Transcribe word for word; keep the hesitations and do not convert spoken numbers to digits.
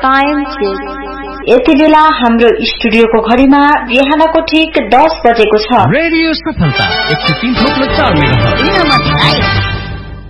कायम छ। यति बेला हाम्रो स्टुडियोको घडीमा बिहानको ठीक दस बजेको छ। रेडियो सफलता एक सौ तीन दशमलव चार मेगाहर्ज।